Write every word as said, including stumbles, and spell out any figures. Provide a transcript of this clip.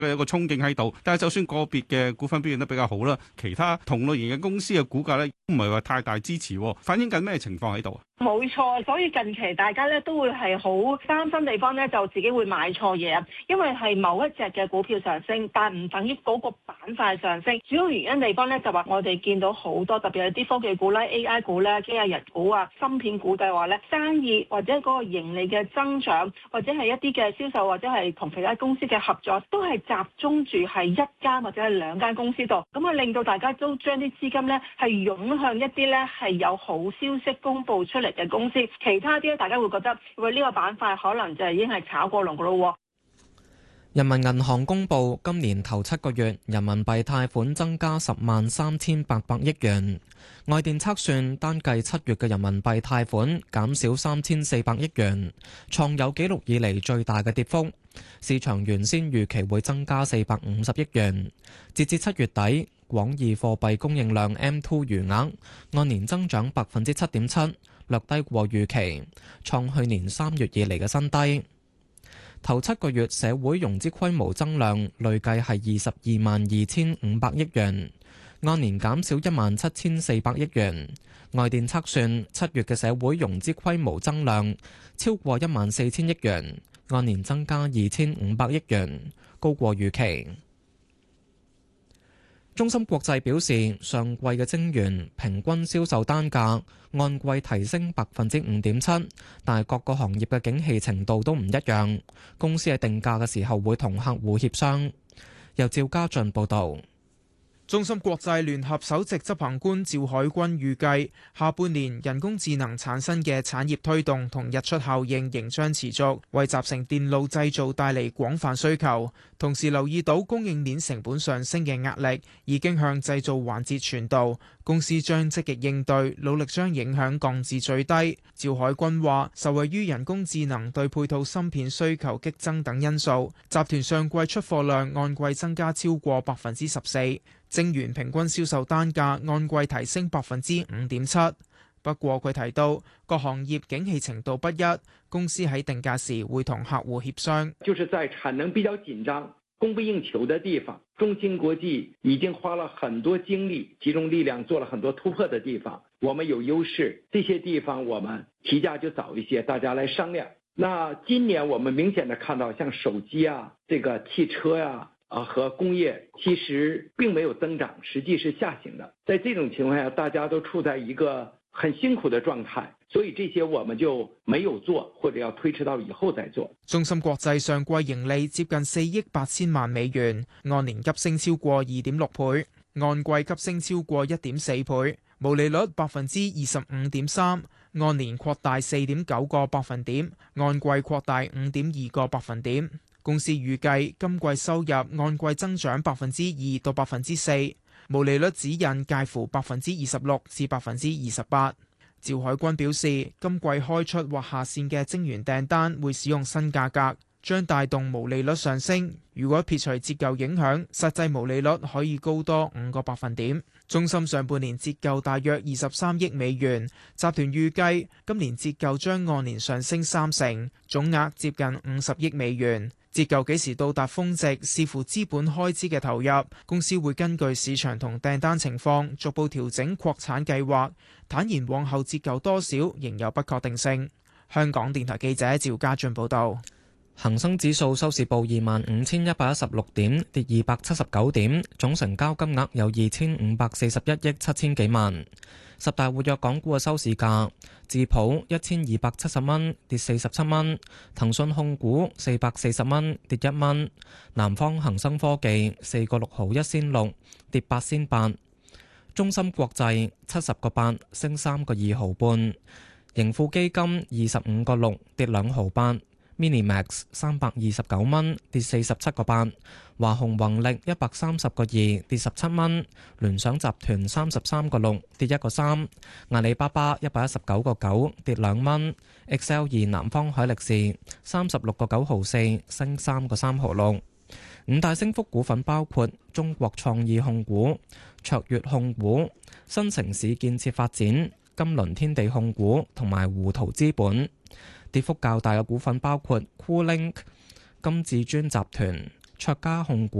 嘅一個憧憬喺度。但係就算個別嘅股份表現得比較好啦，其他同類型嘅公司嘅股價咧唔係話太大支持，反映緊咩情況喺度？ 冇錯，所以近期大家咧都會係好擔心地方咧，就自己會買錯嘢啊。因為係某一隻嘅股票上升，但唔等於嗰個板塊上升。主要原因地方咧就話我哋見到好多特別係啲科技股咧、A I 股咧、機械人股啊、芯片股嘅話咧，生意或者嗰個盈利嘅增長，或者係一啲嘅銷售，或者係同其他公司嘅合作，都係集中住係一間或者係兩間公司度。咁啊令到大家都將啲資金咧係湧向一啲咧係有好消息公佈出嚟嘅公司，其他啲大家會覺得喂，呢個板塊可能就係已經係炒過龍噶咯。 人民銀行公布今年頭七個月人民幣貸款增加十萬三千八百億元，外電測算單計七月嘅人民幣貸款減少三千四百億元，創有紀錄以嚟最大嘅跌幅。市場原先預期會增加四百五十億元，截至七月底，廣義貨幣供應量 M 二 餘額按年增長百分之七點七。略低過預期，創去年三月以嚟嘅新低。頭七個月社會融資規模增量累計係二十二萬二千五百億元，按年減少一萬七千四百億元。外電測算七月嘅社會融資規模增量超過一萬四千億元，按年增加二千五百億元，高過預期。中芯國際表示，上季嘅晶圓平均銷售單價按季提升百分之五點七，但係各個行業嘅景氣程度都唔一樣。公司喺定價嘅時候會同客戶協商。由趙家俊報導。 中芯國際聯合首席執行官趙海軍預計，下半年人工智能產生嘅產業推動同溢出效應仍將持續，為集成電路製造帶嚟廣泛需求。同時留意到供應鏈成本上升嘅壓力已經向製造環節傳導，公司將積極應對，努力將影響降至最低。趙海軍話，受惠於人工智能對配套芯片需求激增等因素，集團上季出貨量按季增加超過百分之十四。晶圓平均銷售單價按季提升百分之五點七，不過佢提到各行業景氣程度不一，公司喺定價時會同客戶協商。 就是在產能比較緊張、供不應求的地方，中芯國際已經花了很多精力、集中力量做了很多突破的地方，我們有優勢，這些地方我們提價就早一些，大家來商量。那今年我們明顯的看到，像手機啊、這個汽車呀、啊。啊，和工業其實並沒有增長，實際是下行的。在這種情況下，大家都處在一個很辛苦的狀態，所以這些我們就沒有做，或者要推遲到以後再做。 中芯國際上季盈利接近四億八千萬美元，按年急升超過二點六倍，按季急升超過一點四倍，毛利率百分之二十五點三，按年擴大四點九個百分點，按季擴大五點二個百分點。公司預計今季收入按季增長百分之二到百分之四，毛利率指引介乎百分之二十六至百分之二十八。趙海軍表示，今季開出或下線嘅晶圓訂單會使用新價格，將帶動毛利率上升。如果撇除折舊影響，實際毛利率可以高多五個百分點。中芯上半年折舊大約二十三億美元，集團預計今年折舊將按年上升三成，總額接近五十億美元。折舊幾時到達峰值，視乎資本開支嘅投入，公司會根據市場同訂單情況逐步調整擴產計劃。坦言往後折舊多少仍有不確定性。香港電台記者趙家俊報道。 恒生指數收市報二萬五千一百一十六點，跌二百七十九點，總成交金額有二千五百四十一億七千幾萬。十大活躍港股嘅收市價，智普一千二百七十蚊，跌四十七蚊；騰訊控股四百四十蚊，跌一蚊；南方恒生科技四個六毫一仙六，跌八仙八；中芯國際七十個八，升三個二毫半；盈富基金二十五個六，跌兩毫八。Minimax 三百二十九蚊，跌四十七個八；華虹宏力一百三十個二，跌十七蚊；聯想集團三十三個六，跌一個三；阿里巴巴一百一十九個九，跌兩蚊；X L 二南方海力士三十六個九毫四，升三個三毫六。五大升幅股份包括中國創意控股、卓越控股、新城市建設發展、金輪天地控股同埋胡圖資本。跌幅較大嘅股份包括 Coolink、金至尊集團、 卓家控股。